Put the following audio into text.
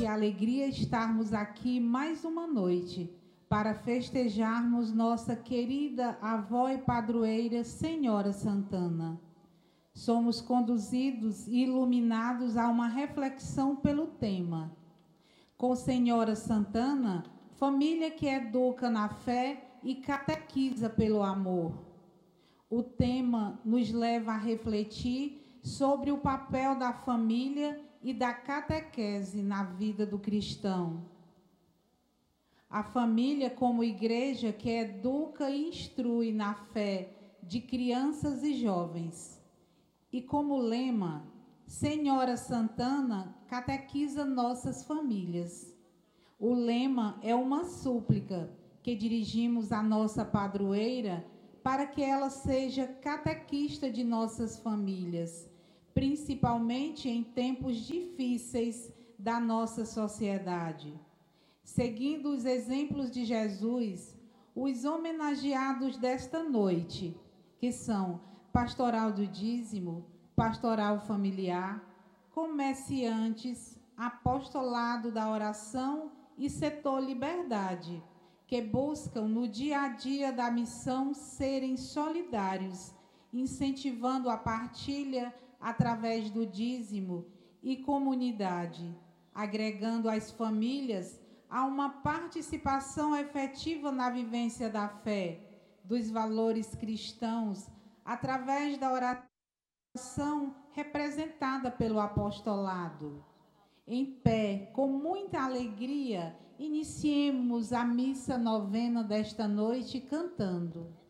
alegria estarmos aqui mais uma noite para festejarmos nossa querida avó e padroeira, Senhora Santana. Somos conduzidos e iluminados a uma reflexão pelo tema. Com Senhora Santana, família que educa na fé e catequiza pelo amor. O tema nos leva a refletir sobre o papel da família e da catequese na vida do cristão. A família como igreja que educa e instrui na fé de crianças e jovens. E como lema, Senhora Santana catequiza nossas famílias. O lema é uma súplica que dirigimos à nossa padroeira para que ela seja catequista de nossas famílias, principalmente em tempos difíceis da nossa sociedade. Seguindo os exemplos de Jesus, os homenageados desta noite, que são Pastoral do Dízimo, Pastoral Familiar, Comerciantes, Apostolado da Oração e Setor Liberdade, que buscam no dia a dia da missão serem solidários, incentivando a partilha através do dízimo e comunidade, agregando as famílias a uma participação efetiva na vivência da fé, dos valores cristãos, através da oração representada pelo apostolado. Em pé, com muita alegria, iniciemos a missa novena desta noite cantando.